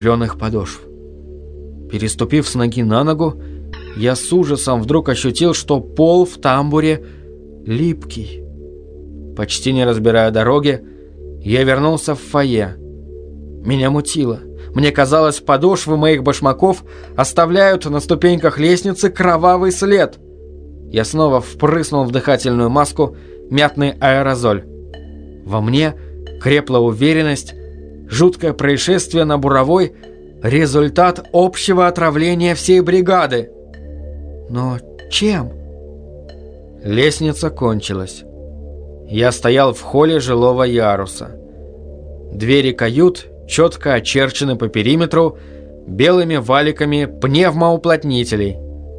зеленых подошв. Переступив с ноги на ногу, я с ужасом вдруг ощутил, что пол в тамбуре липкий. Почти не разбирая дороги, я вернулся в фойе. Меня мутило. Мне казалось, подошвы моих башмаков оставляют на ступеньках лестницы кровавый след. Я снова впрыснул в дыхательную маску мятный аэрозоль. Во мне крепла уверенность, жуткое происшествие на Буровой – результат общего отравления всей бригады. Но чем? Лестница кончилась. Я стоял в холле жилого яруса. Двери кают четко очерчены по периметру белыми валиками пневмоуплотнителей.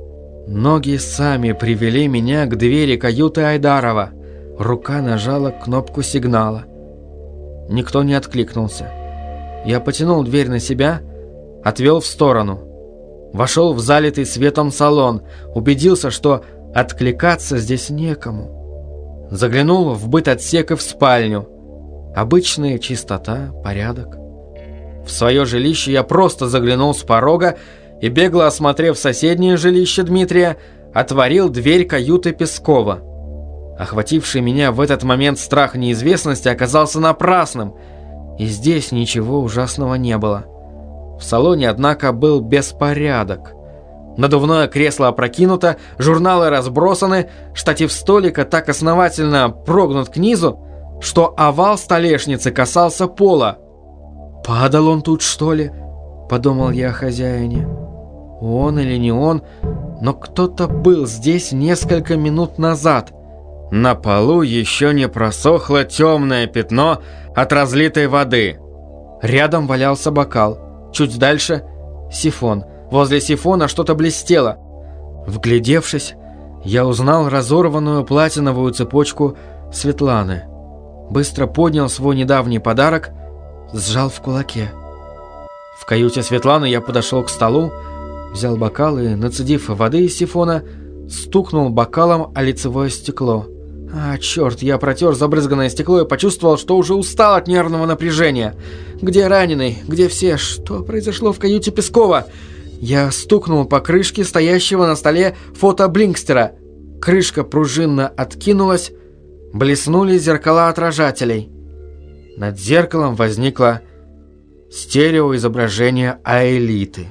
Ноги сами привели меня к двери каюты Айдарова. Рука нажала кнопку сигнала. Никто не откликнулся. Я потянул дверь на себя, отвел в сторону. Вошел в залитый светом салон, убедился, что откликаться здесь некому. Заглянул в бытотсек и в спальню. Обычная чистота, порядок. В свое жилище я просто заглянул с порога и, бегло осмотрев соседнее жилище Дмитрия, отворил дверь каюты Пескова. Охвативший меня в этот момент страх неизвестности оказался напрасным, и здесь ничего ужасного не было. В салоне, однако, был беспорядок. Надувное кресло опрокинуто, журналы разбросаны, штатив столика так основательно прогнут к низу, что овал столешницы касался пола. «Падал он тут, что ли?» – подумал я о хозяине. Он или не он, но кто-то был здесь несколько минут назад. На полу еще не просохло темное пятно от разлитой воды. Рядом валялся бокал. Чуть дальше – сифон. Возле сифона что-то блестело. Вглядевшись, я узнал разорванную платиновую цепочку Светланы. Быстро поднял свой недавний подарок, сжал в кулаке. В каюте Светланы я подошел к столу, взял бокал и, нацедив воды из сифона, стукнул бокалом о лицевое стекло. Черт, я протер забрызганное стекло и почувствовал, что уже устал от нервного напряжения. Где раненый? Где все? Что произошло в каюте Пескова? Я стукнул по крышке стоящего на столе фотоблинкстера. Крышка пружинно откинулась, блеснули зеркала отражателей. Над зеркалом возникло стереоизображение Аэлиты.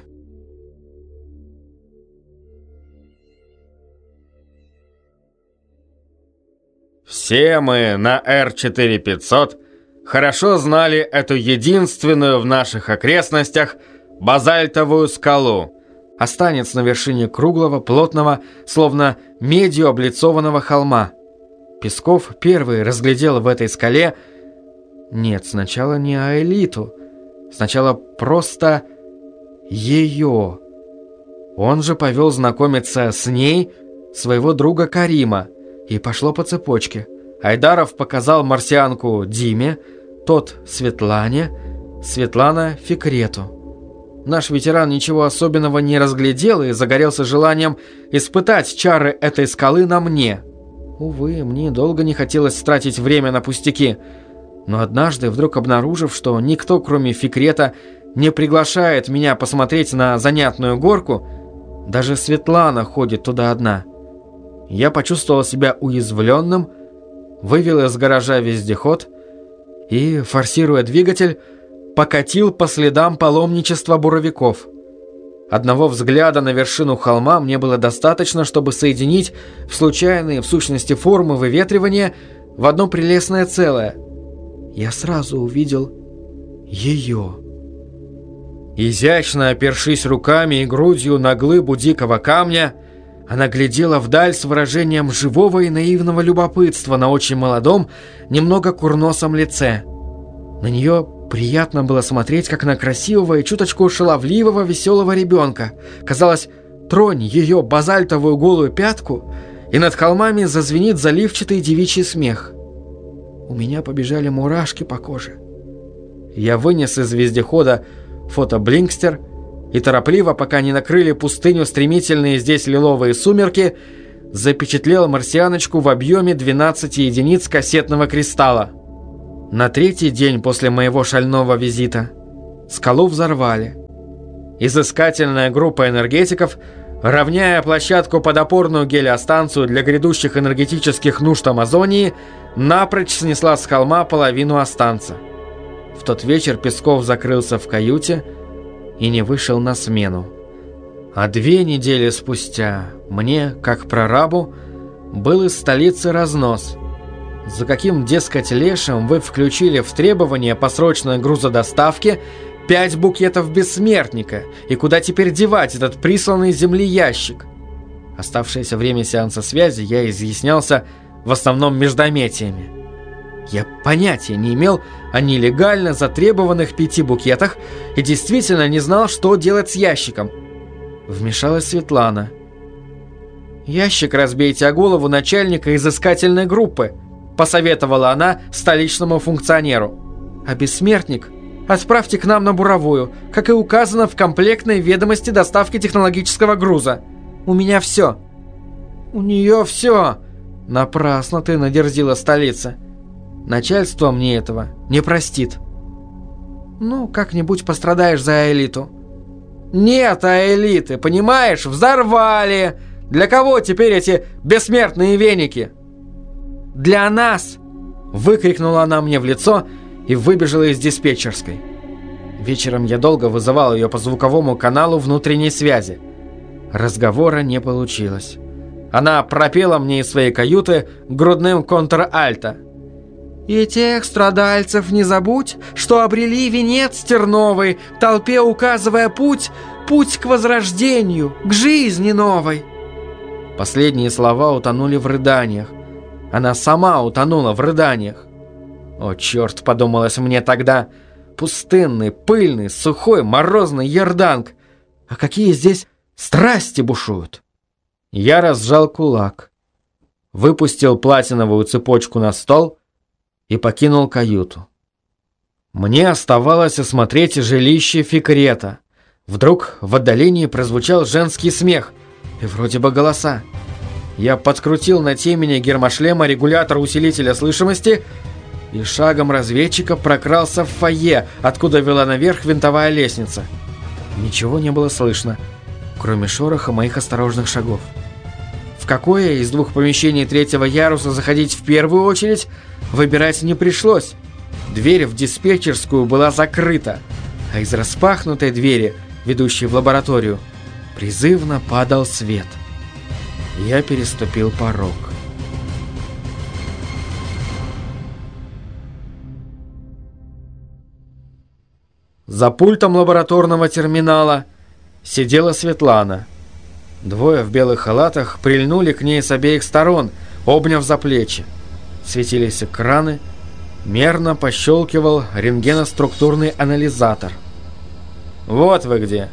Все мы на Р-4500 хорошо знали эту единственную в наших окрестностях базальтовую скалу. Останется на вершине круглого, плотного, словно медью облицованного холма. Песков первый разглядел в этой скале... Нет, сначала не Аэлиту. Сначала просто ее. Он же повел знакомиться с ней своего друга Карима. И пошло по цепочке. Айдаров показал марсианку Диме, тот Светлане, Светлана Фикрету. Наш ветеран ничего особенного не разглядел и загорелся желанием испытать чары этой скалы на мне. Увы, мне долго не хотелось тратить время на пустяки. Но однажды, вдруг обнаружив, что никто, кроме Фикрета, не приглашает меня посмотреть на занятную горку, даже Светлана ходит туда одна. Я почувствовал себя уязвленным, вывел из гаража вездеход и, форсируя двигатель, покатил по следам паломничества буровиков. Одного взгляда на вершину холма мне было достаточно, чтобы соединить в случайные, в сущности, формы выветривания в одно прелестное целое. Я сразу увидел ее. Изящно опершись руками и грудью на глыбу дикого камня, она глядела вдаль с выражением живого и наивного любопытства на очень молодом, немного курносом лице. На нее приятно было смотреть, как на красивого и чуточку шаловливого веселого ребенка. Казалось, тронь ее базальтовую голую пятку, и над холмами зазвенит заливчатый девичий смех. У меня побежали мурашки по коже. Я вынес из вездехода фотоблинкстер и торопливо, пока не накрыли пустыню стремительные здесь лиловые сумерки, запечатлел марсианочку в объеме 12 единиц кассетного кристалла. На третий день после моего шального визита скалу взорвали. изыскательная группа энергетиков, равняя площадку под опорную гелиостанцию для грядущих энергетических нужд Амазонии, напрочь снесла с холма половину останца. В тот вечер Песков закрылся в каюте и не вышел на смену. А 2 недели спустя мне, как прорабу, был из столицы разнос. За каким, дескать, лешим вы включили в требования по срочной грузодоставке 5 букетов бессмертника, и куда теперь девать этот присланный с земли ящик? Оставшееся время сеанса связи я изъяснялся в основном междометиями. Я понятия не имел о нелегально затребованных 5 букетах и действительно не знал, что делать с ящиком. Вмешалась Светлана. «Ящик разбейте о голову начальника изыскательной группы», посоветовала она столичному функционеру. «А бессмертник отправьте к нам на буровую, как и указано в комплектной ведомости доставки технологического груза. У меня все». «У нее все!» «Напрасно ты надерзила столица. Начальство мне этого не простит». «Ну, как-нибудь пострадаешь за Аэлиту». «Нет Аэлиты, понимаешь? Взорвали! Для кого теперь эти бессмертные веники?» «Для нас!» – выкрикнула она мне в лицо и выбежала из диспетчерской. Вечером я долго вызывал ее по звуковому каналу внутренней связи. Разговора не получилось. Она пропела мне из своей каюты грудным контр-альто. «И тех страдальцев не забудь, что обрели венец терновый, толпе указывая путь к возрождению, к жизни новой». Последние слова утонули в рыданиях. Она сама утонула в рыданиях. «О, черт!» — подумалось мне тогда. Пустынный, пыльный, сухой, морозный Йорданг. А какие здесь страсти бушуют! Я разжал кулак, выпустил платиновую цепочку на стол и покинул каюту. Мне оставалось осмотреть жилище Фикрета. Вдруг в отдалении прозвучал женский смех и вроде бы голоса. Я подкрутил на темени гермошлема регулятор усилителя слышимости и шагом разведчика прокрался в фойе, откуда вела наверх винтовая лестница. Ничего не было слышно, кроме шороха моих осторожных шагов. В какое из 2 помещений 3-го яруса заходить в первую очередь, выбирать не пришлось. Дверь в диспетчерскую была закрыта, а из распахнутой двери, ведущей в лабораторию, призывно падал свет. Я переступил порог. За пультом лабораторного терминала сидела Светлана. 2 в белых халатах прильнули к ней с обеих сторон, обняв за плечи. Светились экраны, мерно пощелкивал рентгеноструктурный анализатор. «Вот вы где!»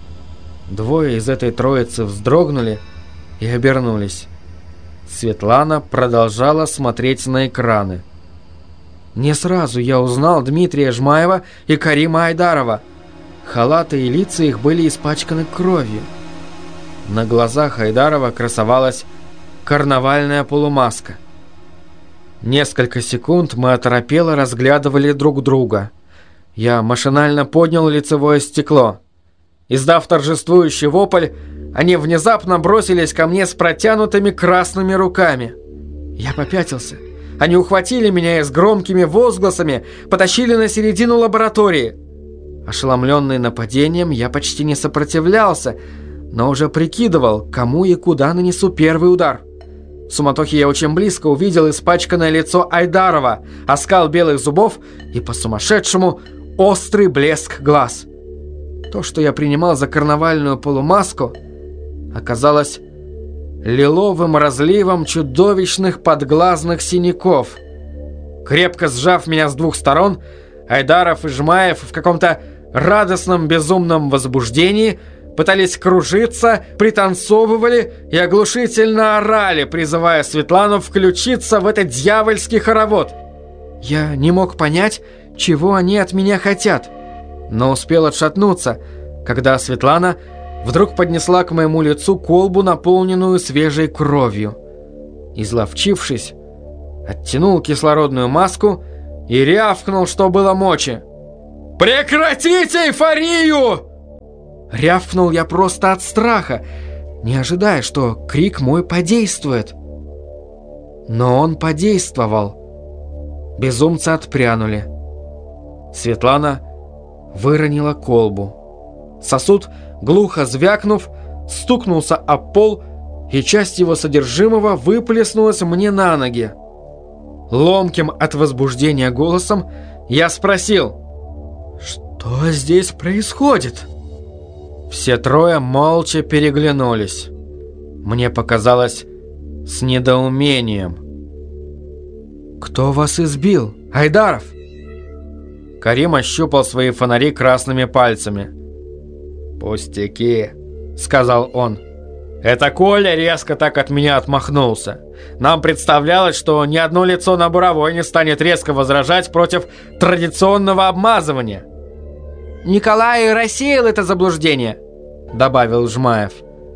2 из этой троицы вздрогнули и обернулись. Светлана продолжала смотреть на экраны. Не сразу я узнал Дмитрия Жмаева и Карима Айдарова. Халаты и лица их были испачканы кровью. На глазах Айдарова красовалась карнавальная полумаска. Несколько секунд мы оторопело разглядывали друг друга. Я машинально поднял лицевое стекло. Издав торжествующий вопль, они внезапно бросились ко мне с протянутыми красными руками. Я попятился. Они ухватили меня и с громкими возгласами потащили на середину лаборатории. Ошеломленный нападением, я почти не сопротивлялся, но уже прикидывал, кому и куда нанесу первый удар. В суматохе я очень близко увидел испачканное лицо Айдарова, оскал белых зубов и по-сумасшедшему острый блеск глаз. То, что я принимал за карнавальную полумаску, оказалось лиловым разливом чудовищных подглазных синяков. Крепко сжав меня с 2 сторон, Айдаров и Жмаев в каком-то радостном безумном возбуждении пытались кружиться, пританцовывали и оглушительно орали, призывая Светлану включиться в этот дьявольский хоровод. Я не мог понять, чего они от меня хотят, но успел отшатнуться, когда Светлана вдруг поднесла к моему лицу колбу, наполненную свежей кровью. Изловчившись, оттянул кислородную маску и рявкнул, что было мочи: «Прекратите эйфорию!» Рявкнул я просто от страха, не ожидая, что крик мой подействует. Но он подействовал. Безумцы отпрянули. Светлана выронила колбу. Сосуд, глухо звякнув, стукнулся об пол, и часть его содержимого выплеснулась мне на ноги. Ломким от возбуждения голосом я спросил: «Что здесь происходит?» Все трое молча переглянулись. Мне показалось, с недоумением. «Кто вас избил, Айдаров?» Карим ощупал свои фонари красными пальцами. «Пустяки», — сказал он. «Это Коля резко так от меня отмахнулся. Нам представлялось, что ни одно лицо на буровой не станет резко возражать против традиционного обмазывания». «Николай рассеял это заблуждение», — добавил Жмаев.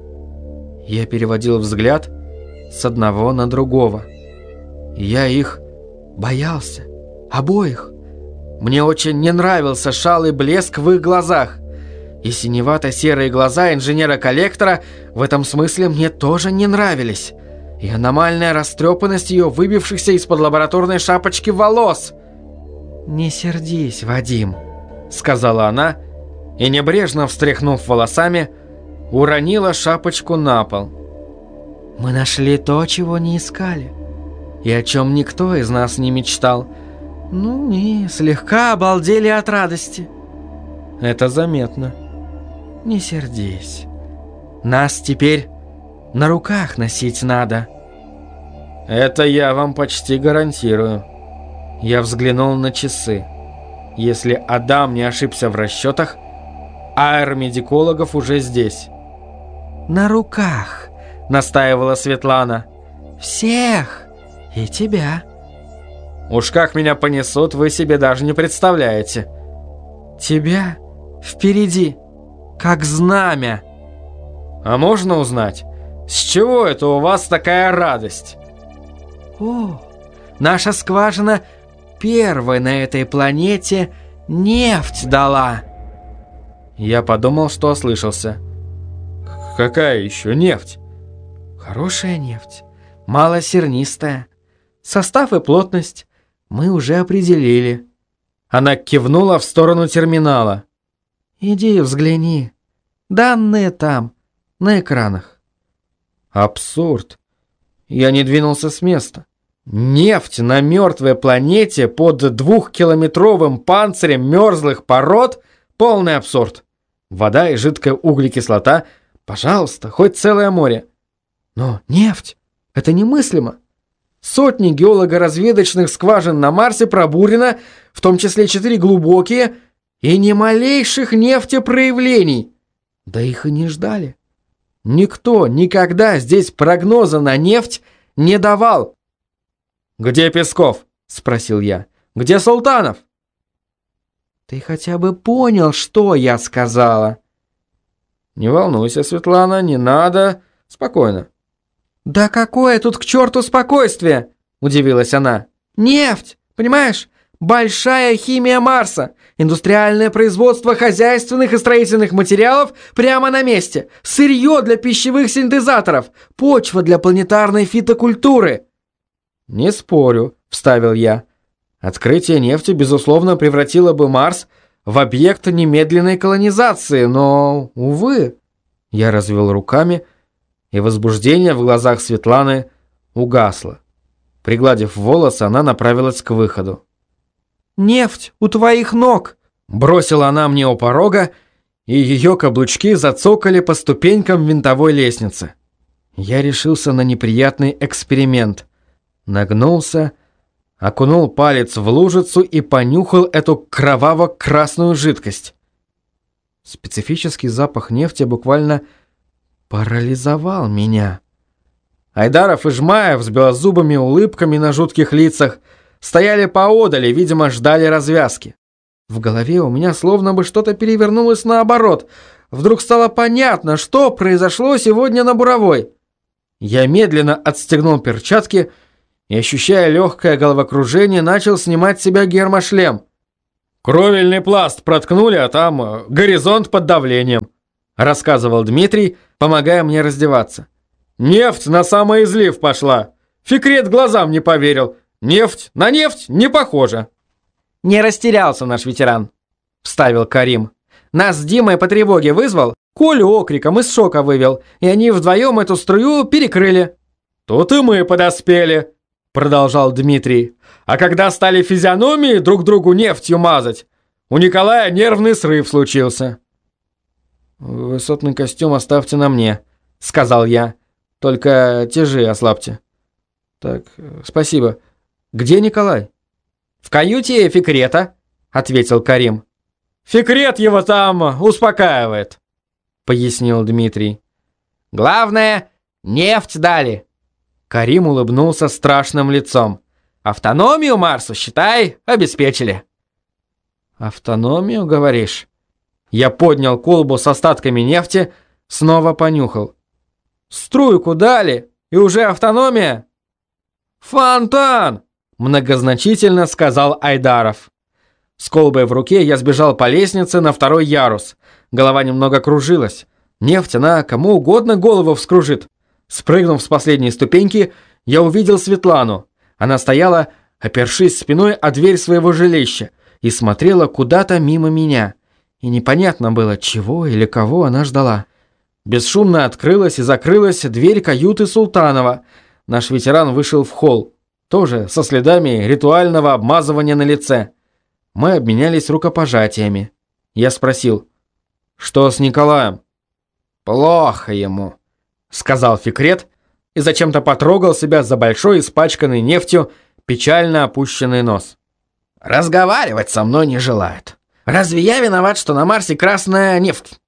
Я переводил взгляд с одного на другого. Я их боялся, обоих. Мне очень не нравился шалый блеск в их глазах. И синевато-серые глаза инженера-коллектора в этом смысле мне тоже не нравились. И аномальная растрепанность ее выбившихся из-под лабораторной шапочки волос. «Не сердись, Вадим», — сказала она, и, небрежно встряхнув волосами, уронила шапочку на пол. «Мы нашли то, чего не искали, и о чем никто из нас не мечтал. Ну и слегка обалдели от радости». «Это заметно». «Не сердись. Нас теперь на руках носить надо». «Это я вам почти гарантирую». Я взглянул на часы. Если Адам не ошибся в расчетах, аэромедикологов уже здесь. «На руках», — настаивала Светлана. «Всех. И тебя». «Уж как меня понесут, вы себе даже не представляете». «Тебя впереди, как знамя». «А можно узнать, с чего это у вас такая радость?» «О, наша скважина первой на этой планете нефть дала». Я подумал, что ослышался. «Какая еще нефть?» «Хорошая нефть, малосернистая. Состав и плотность мы уже определили». Она кивнула в сторону терминала. «Иди взгляни. Данные там, на экранах». Абсурд. Я не двинулся с места. Нефть на мертвой планете под 2-километровым панцирем мерзлых пород — полный абсурд. Вода и жидкая углекислота — пожалуйста, хоть целое море. Но нефть — это немыслимо. Сотни геолого-разведочных скважин на Марсе пробурено, в том числе 4 глубокие, и ни малейших нефтепроявлений. Да их и не ждали. Никто никогда здесь прогноза на нефть не давал. «Где Песков?» — спросил я. «Где Султанов?» «Ты хотя бы понял, что я сказала?» «Не волнуйся, Светлана, не надо. Спокойно». «Да какое тут к черту спокойствие?» — удивилась она. «Нефть, понимаешь? Большая химия Марса, индустриальное производство хозяйственных и строительных материалов прямо на месте, сырье для пищевых синтезаторов, почва для планетарной фитокультуры». «Не спорю», — вставил я. «Открытие нефти, безусловно, превратило бы Марс в объект немедленной колонизации, но, увы...» Я развел руками, и возбуждение в глазах Светланы угасло. Пригладив волосы, она направилась к выходу. «Нефть у твоих ног!» — бросила она мне у порога, и ее каблучки зацокали по ступенькам винтовой лестницы. Я решился на неприятный эксперимент. Нагнулся, окунул палец в лужицу и понюхал эту кроваво-красную жидкость. Специфический запах нефти буквально парализовал меня. Айдаров и Жмаев с белозубыми улыбками на жутких лицах стояли поодаль и, видимо, ждали развязки. В голове у меня словно бы что-то перевернулось наоборот. Вдруг стало понятно, что произошло сегодня на буровой. Я медленно отстегнул перчатки и, ощущая легкое головокружение, начал снимать с себя гермошлем. «Кровельный пласт проткнули, а там горизонт под давлением», рассказывал Дмитрий, помогая мне раздеваться. «Нефть на самоизлив пошла. Фикрет глазам не поверил. Нефть на нефть не похожа». «Не растерялся наш ветеран», — вставил Карим. «Нас с Димой по тревоге вызвал, Колю окриком из шока вывел, и они вдвоем эту струю перекрыли». «Тут и мы подоспели», — продолжал Дмитрий. «А когда стали физиономии друг другу нефтью мазать, у Николая нервный срыв случился». «Высотный костюм оставьте на мне», — сказал я. «Только тяжи ослабьте». «Так, спасибо. Где Николай?» «В каюте Фикрета», — ответил Карим. «Фикрет его там успокаивает», — пояснил Дмитрий. «Главное, нефть дали». Карим улыбнулся страшным лицом. «Автономию Марсу, считай, обеспечили». «Автономию, говоришь?» Я поднял колбу с остатками нефти, снова понюхал. «Струйку дали, и уже автономия?» «Фонтан!» — многозначительно сказал Айдаров. С колбой в руке я сбежал по лестнице на 2-й ярус. Голова немного кружилась. Нефть, она кому угодно голову вскружит. Спрыгнув с последней ступеньки, я увидел Светлану. Она стояла, опершись спиной о дверь своего жилища, и смотрела куда-то мимо меня. И непонятно было, чего или кого она ждала. Бесшумно открылась и закрылась дверь каюты Султанова. Наш ветеран вышел в холл, тоже со следами ритуального обмазывания на лице. Мы обменялись рукопожатиями. Я спросил: «Что с Николаем?» «Плохо ему», — сказал Фикрет и зачем-то потрогал себя за большой испачканный нефтью печально опущенный нос. «Разговаривать со мной не желает. Разве я виноват, что на Марсе красная нефть?»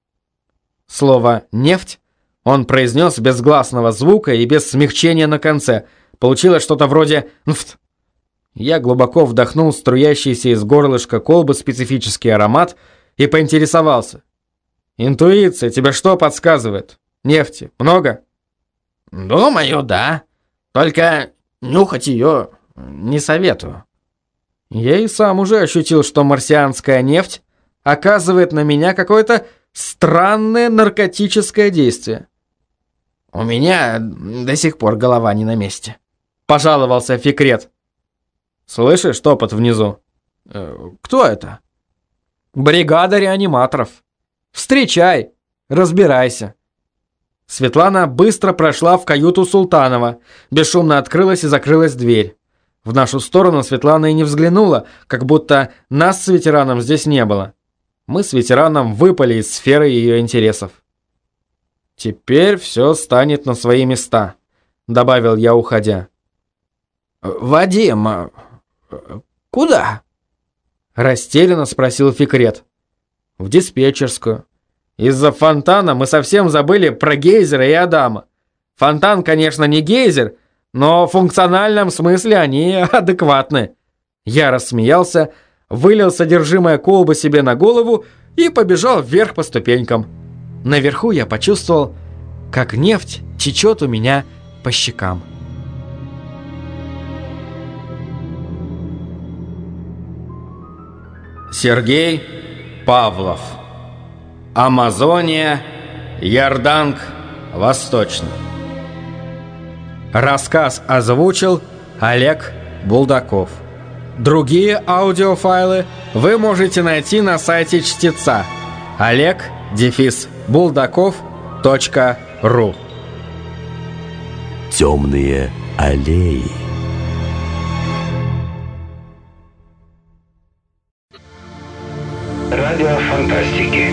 Слово «нефть» он произнес без гласного звука и без смягчения на конце. Получилось что-то вроде «нфт». Я глубоко вдохнул струящийся из горлышка колбы специфический аромат и поинтересовался: «Интуиция тебе что подсказывает? Нефти много?» «Думаю, да. Только нюхать ее не советую». Я и сам уже ощутил, что марсианская нефть оказывает на меня какое-то странное наркотическое действие. «У меня до сих пор голова не на месте», — пожаловался Фикрет. «Слышишь топот внизу?» «Кто это?» «Бригада реаниматоров. Встречай, разбирайся». Светлана быстро прошла в каюту Султанова. Бесшумно открылась и закрылась дверь. В нашу сторону Светлана и не взглянула, как будто нас с ветераном здесь не было. Мы с ветераном выпали из сферы ее интересов. «Теперь все станет на свои места», — добавил я, уходя. «Вадим, куда?» — растерянно спросил Фикрет. «В диспетчерскую. Из-за фонтана мы совсем забыли про гейзера и Адама. Фонтан, конечно, не гейзер, но в функциональном смысле они адекватны». Я рассмеялся, вылил содержимое колбы себе на голову и побежал вверх по ступенькам. Наверху я почувствовал, как нефть течет у меня по щекам. Сергей Павлов. Амазония, Ярданг, Восточный. Рассказ озвучил Олег Булдаков. Другие аудиофайлы вы можете найти на сайте чтеца oleg-булдаков.ру. Темные аллеи. Радио фантастики.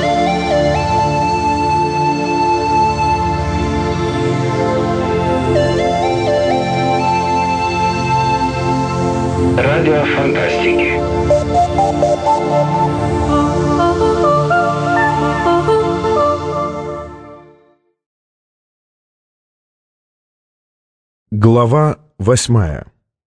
Радио фантастики. Глава 8.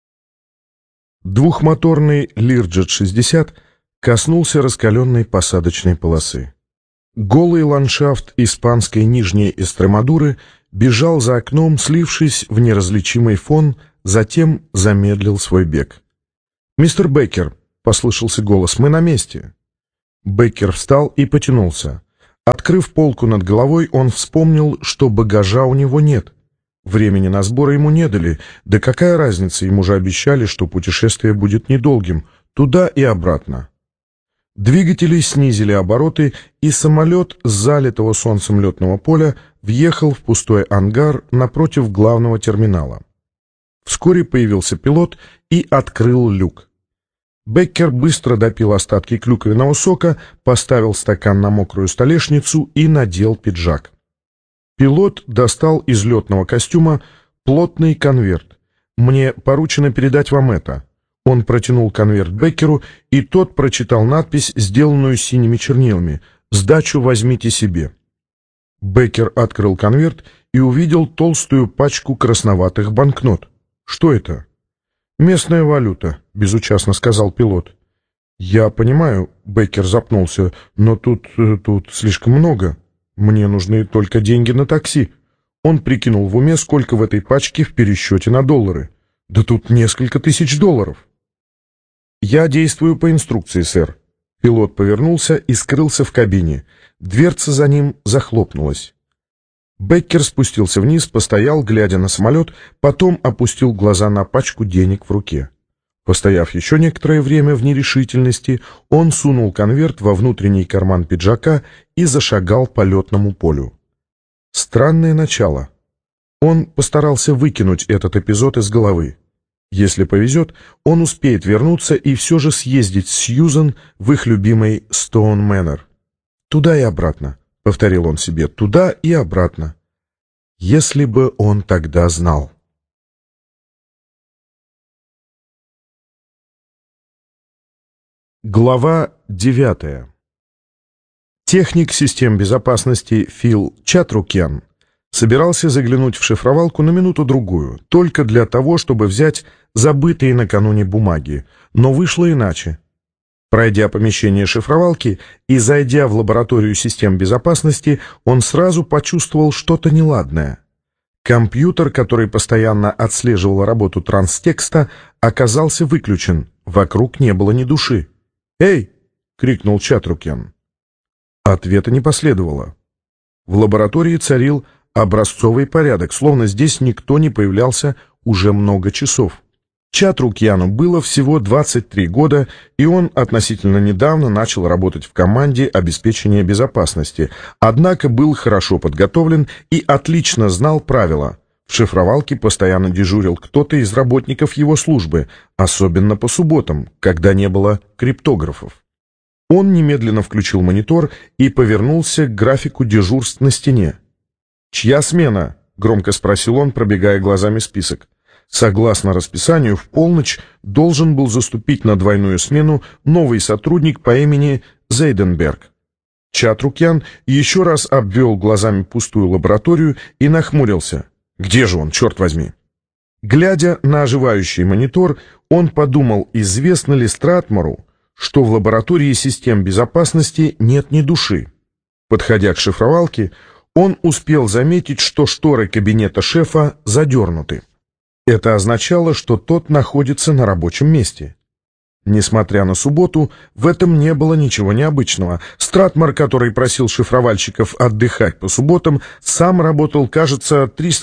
Двухмоторный Learjet-60 коснулся раскаленной посадочной полосы. Голый ландшафт испанской Нижней Эстремадуры бежал за окном, слившись в неразличимый фон, затем замедлил свой бег. «Мистер Беккер», — послышался голос, — «мы на месте». Беккер встал и потянулся. Открыв полку над головой, он вспомнил, что багажа у него нет. Времени на сборы ему не дали, да какая разница, ему же обещали, что путешествие будет недолгим, туда и обратно. Двигатели снизили обороты, и самолет с залитого солнцем летного поля въехал в пустой ангар напротив главного терминала. Вскоре появился пилот и открыл люк. Беккер быстро допил остатки клюквенного сока, поставил стакан на мокрую столешницу и надел пиджак. Пилот достал из летного костюма плотный конверт. «Мне поручено передать вам это». Он протянул конверт Беккеру, и тот прочитал надпись, сделанную синими чернилами: «Сдачу возьмите себе». Беккер открыл конверт и увидел толстую пачку красноватых банкнот. «Что это?» «Местная валюта», — безучастно сказал пилот. «Я понимаю», — Беккер запнулся, — «но тут слишком много. Мне нужны только деньги на такси». Он прикинул в уме, сколько в этой пачке в пересчете на доллары. «Да тут несколько тысяч долларов». «Я действую по инструкции, сэр». Пилот повернулся и скрылся в кабине. Дверца за ним захлопнулась. Беккер спустился вниз, постоял, глядя на самолет, потом опустил глаза на пачку денег в руке. Постояв еще некоторое время в нерешительности, он сунул конверт во внутренний карман пиджака и зашагал по летному полю. Странное начало. Он постарался выкинуть этот эпизод из головы. Если повезет, он успеет вернуться и все же съездить с Сьюзан в их любимый Стоун Мэннер. «Туда и обратно», — повторил он себе, — «туда и обратно». Если бы он тогда знал. Глава 9. Техник систем безопасности Фил Чатрукян собирался заглянуть в шифровалку на минуту-другую, только для того, чтобы взять забытые накануне бумаги, но вышло иначе. Пройдя помещение шифровалки и зайдя в лабораторию систем безопасности, он сразу почувствовал что-то неладное. Компьютер, который постоянно отслеживал работу транстекста, оказался выключен, вокруг не было ни души. «Эй!» — крикнул Чатрукян. Ответа не последовало. В лаборатории царил образцовый порядок, словно здесь никто не появлялся уже много часов. Чатрукяну было всего 23 года, и он относительно недавно начал работать в команде обеспечения безопасности, однако был хорошо подготовлен и отлично знал правила. В шифровалке постоянно дежурил кто-то из работников его службы, особенно по субботам, когда не было криптографов. Он немедленно включил монитор и повернулся к графику дежурств на стене. «Чья смена?» — громко спросил он, пробегая глазами список. Согласно расписанию, в полночь должен был заступить на двойную смену новый сотрудник по имени Зейденберг. Чатрукян еще раз обвел глазами пустую лабораторию и нахмурился. «Где же он, черт возьми?» Глядя на оживающий монитор, он подумал, известно ли Стратмору, что в лаборатории систем безопасности нет ни души. Подходя к шифровалке, он успел заметить, что шторы кабинета шефа задернуты. Это означало, что тот находится на рабочем месте. Несмотря на субботу, в этом не было ничего необычного. Стратмор, который просил шифровальщиков отдыхать по субботам, сам работал, кажется,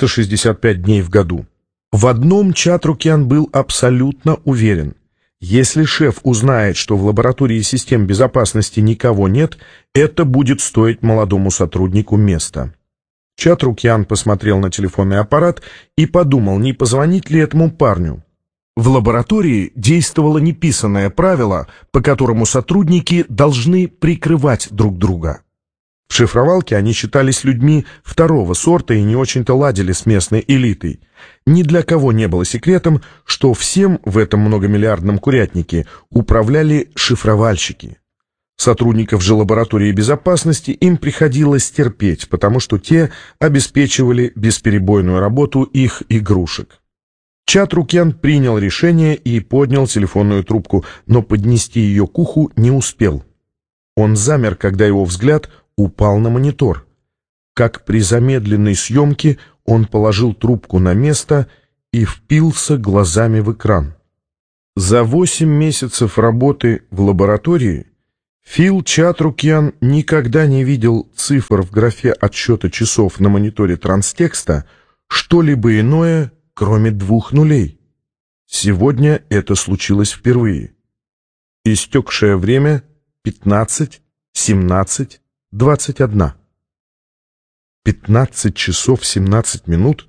365 дней в году. В одном Чатрукян был абсолютно уверен. Если шеф узнает, что в лаборатории систем безопасности никого нет, это будет стоить молодому сотруднику места. Чатрукян посмотрел на телефонный аппарат и подумал, не позвонить ли этому парню. В лаборатории действовало неписанное правило, по которому сотрудники должны прикрывать друг друга. В шифровалке они считались людьми второго сорта и не очень-то ладили с местной элитой. Ни для кого не было секретом, что всем в этом многомиллиардном курятнике управляли шифровальщики. Сотрудников же лаборатории безопасности им приходилось терпеть, потому что те обеспечивали бесперебойную работу их игрушек. Чатрукян принял решение и поднял телефонную трубку, но поднести ее к уху не успел. Он замер, когда его взгляд упал на монитор. Как при замедленной съемке он положил трубку на место и впился глазами в экран. За 8 месяцев работы в лаборатории Фил Чатрукьян никогда не видел цифр в графе отсчета часов на мониторе транстекста что-либо иное, кроме 2 нулей. Сегодня это случилось впервые. Истекшее время 15, 17, 21. 15 часов 17 минут?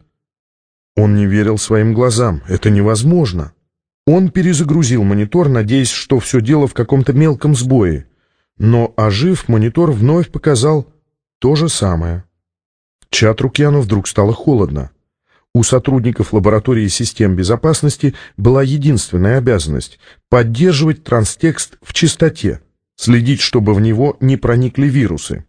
Он не верил своим глазам. Это невозможно. Он перезагрузил монитор, надеясь, что все дело в каком-то мелком сбое. Но, ожив, монитор вновь показал то же самое. Чатрукьяну вдруг стало холодно. У сотрудников лаборатории систем безопасности была единственная обязанность — поддерживать транстекст в чистоте, следить, чтобы в него не проникли вирусы.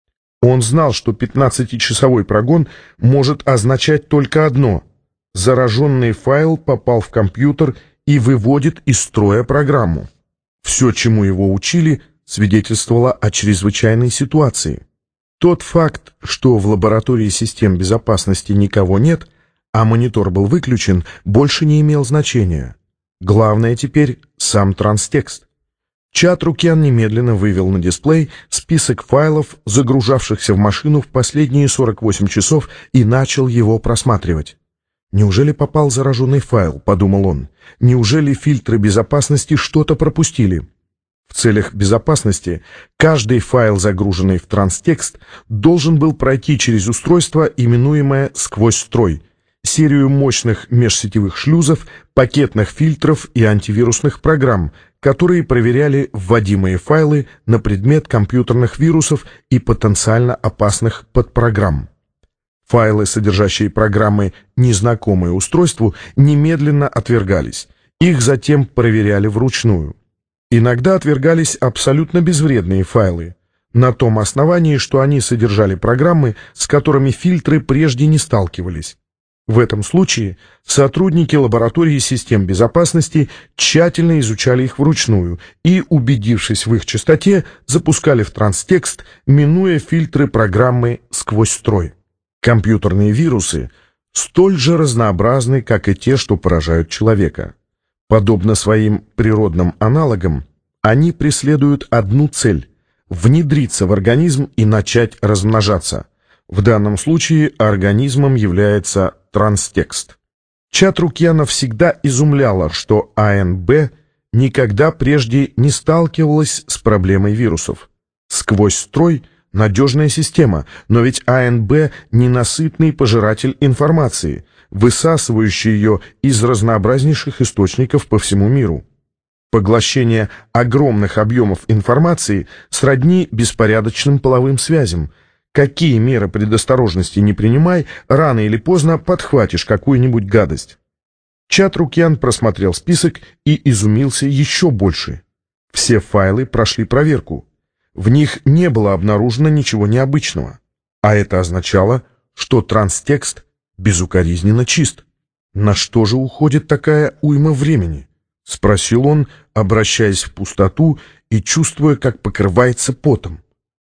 Он знал, что 15-часовой прогон может означать только одно — зараженный файл попал в компьютер и выводит из строя программу. Все, чему его учили, свидетельствовало о чрезвычайной ситуации. Тот факт, что в лаборатории систем безопасности никого нет, а монитор был выключен, больше не имел значения. Главное теперь сам транстекст. Чатрукьян немедленно вывел на дисплей список файлов, загружавшихся в машину в последние 48 часов, и начал его просматривать. «Неужели попал зараженный файл?» — подумал он. «Неужели фильтры безопасности что-то пропустили?» В целях безопасности каждый файл, загруженный в транстекст, должен был пройти через устройство, именуемое «сквозь строй», серию мощных межсетевых шлюзов, пакетных фильтров и антивирусных программ, которые проверяли вводимые файлы на предмет компьютерных вирусов и потенциально опасных подпрограмм. Файлы, содержащие программы, незнакомые устройству, немедленно отвергались. Их затем проверяли вручную. Иногда отвергались абсолютно безвредные файлы, на том основании, что они содержали программы, с которыми фильтры прежде не сталкивались. В этом случае сотрудники лаборатории систем безопасности тщательно изучали их вручную и, убедившись в их чистоте, запускали в транстекст, минуя фильтры программы «сквозь строй». Компьютерные вирусы столь же разнообразны, как и те, что поражают человека. Подобно своим природным аналогам, они преследуют одну цель — внедриться в организм и начать размножаться. В данном случае организмом является транстекст. Чатрукьяна всегда изумляло, что АНБ никогда прежде не сталкивалась с проблемой вирусов. «Сквозь строй» — надежная система, но ведь АНБ — ненасытный пожиратель информации, высасывающий ее из разнообразнейших источников по всему миру. Поглощение огромных объемов информации сродни беспорядочным половым связям. Какие меры предосторожности не принимай, рано или поздно подхватишь какую-нибудь гадость. Чатрукьян просмотрел список и изумился еще больше. Все файлы прошли проверку. В них не было обнаружено ничего необычного. А это означало, что транстекст безукоризненно чист. «На что же уходит такая уйма времени?» — спросил он, обращаясь в пустоту и чувствуя, как покрывается потом.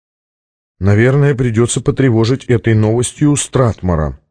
«Наверное, придется потревожить этой новостью Стратмора».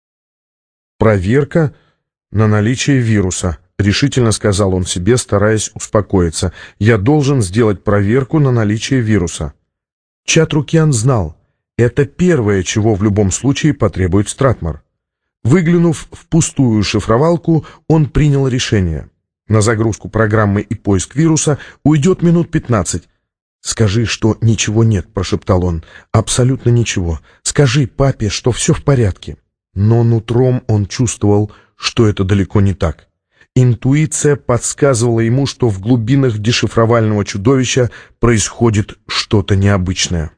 «Проверка на наличие вируса», — решительно сказал он себе, стараясь успокоиться. «Я должен сделать проверку на наличие вируса». Чатрукьян знал, это первое, чего в любом случае потребует Стратмор. Выглянув в пустую шифровалку, он принял решение. На загрузку программы и поиск вируса уйдет минут 15. «Скажи, что ничего нет», — прошептал он. «Абсолютно ничего. Скажи папе, что все в порядке». Но нутром он чувствовал, что это далеко не так. Интуиция подсказывала ему, что в глубинах дешифровального чудовища происходит что-то необычное.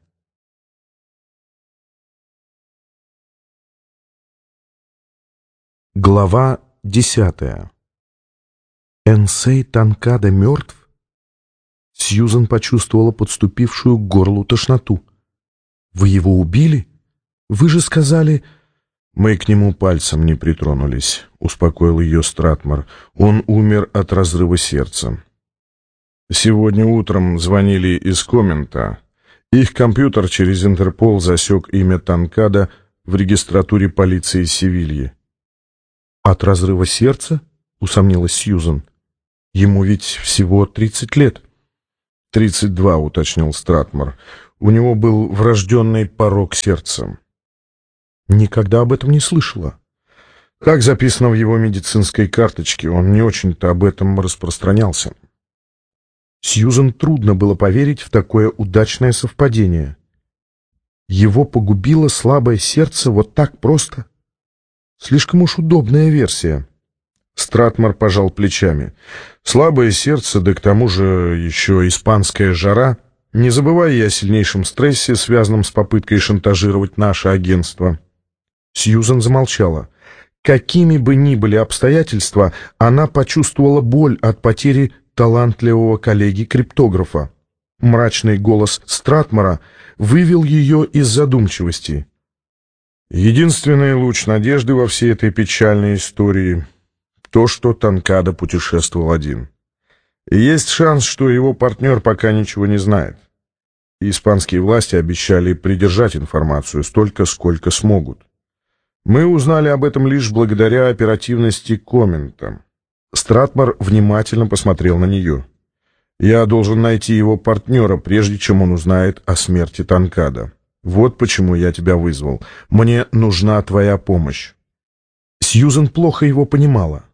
Глава 10. Энсей Танкада мертв? Сьюзан почувствовала подступившую к горлу тошноту. «Вы его убили? Вы же сказали...» «Мы к нему пальцем не притронулись», — успокоил ее Стратмор. «Он умер от разрыва сердца. Сегодня утром звонили из Комента. Их компьютер через Интерпол засек имя Танкада в регистратуре полиции Севильи». «От разрыва сердца?» — усомнилась Сьюзан. «Ему ведь всего 30 лет». 32, уточнил Стратмор. У него был врожденный порок сердца. Никогда об этом не слышала. Так записано в его медицинской карточке. Он не очень-то об этом распространялся. Сьюзен трудно было поверить в такое удачное совпадение. Его погубило слабое сердце вот так просто. Слишком уж удобная версия. Стратмор пожал плечами. Слабое сердце, да к тому же еще испанская жара. Не забывай я о сильнейшем стрессе, связанном с попыткой шантажировать наше агентство. Сьюзен замолчала. Какими бы ни были обстоятельства, она почувствовала боль от потери талантливого коллеги-криптографа. Мрачный голос Стратмора вывел ее из задумчивости. Единственный луч надежды во всей этой печальной истории — то, что Танкадо путешествовал один. И есть шанс, что его партнер пока ничего не знает. Испанские власти обещали придержать информацию столько, сколько смогут. Мы узнали об этом лишь благодаря оперативности Комента. Стратмор внимательно посмотрел на нее. Я должен найти его партнера, прежде чем он узнает о смерти Танкадо. Вот почему я тебя вызвал. Мне нужна твоя помощь. Сьюзен плохо его понимала.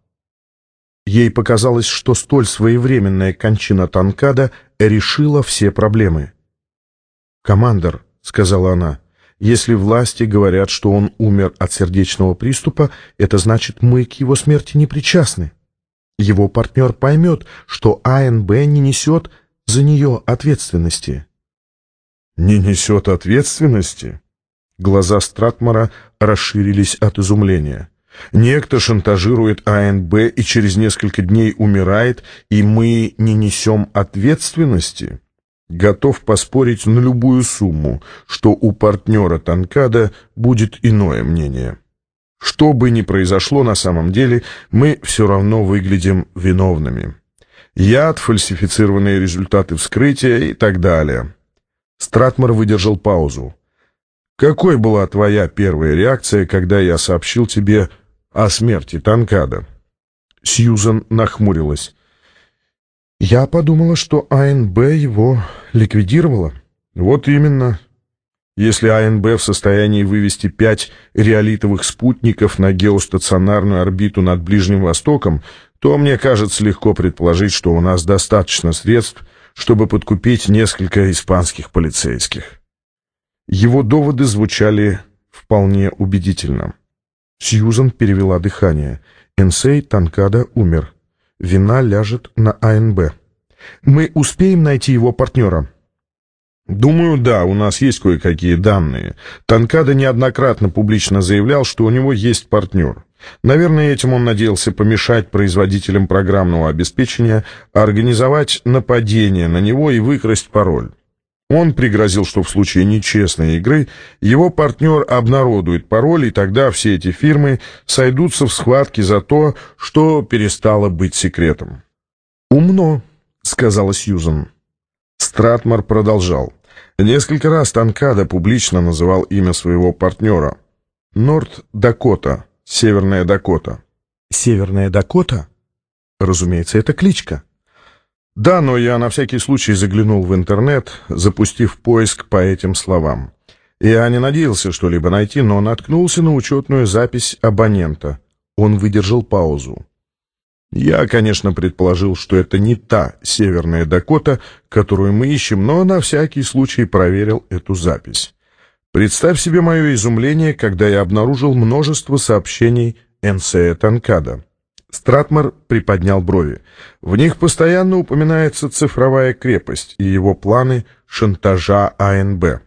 Ей показалось, что столь своевременная кончина Танкадо решила все проблемы. «Командор», — сказала она, — «если власти говорят, что он умер от сердечного приступа, это значит, мы к его смерти не причастны. Его партнер поймет, что АНБ не несет за нее ответственности». «Не несет ответственности?» Глаза Стратмора расширились от изумления. «Некто шантажирует АНБ и через несколько дней умирает, и мы не несем ответственности?» Готов поспорить на любую сумму, что у партнера Танкадо будет иное мнение. Что бы ни произошло на самом деле, мы все равно выглядим виновными. Яд, фальсифицированные результаты вскрытия и так далее. Стратмор выдержал паузу. «Какой была твоя первая реакция, когда я сообщил тебе о смерти Танкадо?» Сьюзен нахмурилась. «Я подумала, что АНБ его ликвидировала». «Вот именно. Если АНБ в состоянии вывести 5 реолитовых спутников на геостационарную орбиту над Ближним Востоком, то, мне кажется, легко предположить, что у нас достаточно средств, чтобы подкупить несколько испанских полицейских». Его доводы звучали вполне убедительно. Сьюзен перевела дыхание. Энсей Танкадо умер. Вина ляжет на АНБ. Мы успеем найти его партнера? Думаю, да, у нас есть кое-какие данные. Танкадо неоднократно публично заявлял, что у него есть партнер. Наверное, этим он надеялся помешать производителям программного обеспечения организовать нападение на него и выкрасть пароль. Он пригрозил, что в случае нечестной игры его партнер обнародует пароль, и тогда все эти фирмы сойдутся в схватке за то, что перестало быть секретом. «Умно», — сказала Сьюзен. Стратмор продолжал. Несколько раз Танкадо публично называл имя своего партнера. Норт-Дакота, Северная Дакота. «Северная Дакота?» Разумеется, это кличка. Да, но я на всякий случай заглянул в интернет, запустив поиск по этим словам. Я не надеялся что-либо найти, но наткнулся на учетную запись абонента. Он выдержал паузу. Я, конечно, предположил, что это не та Северная Дакота, которую мы ищем, но на всякий случай проверил эту запись. Представь себе мое изумление, когда я обнаружил множество сообщений Энсея Танкадо. Стратмор приподнял брови. В них постоянно упоминается цифровая крепость и его планы шантажа АНБ.